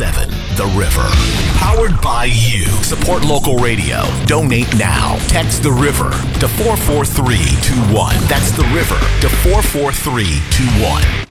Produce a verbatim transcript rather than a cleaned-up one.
seven The River. Powered by you. Support local radio. Donate now. Text The River to four four three two one. That's The River to four four three two one.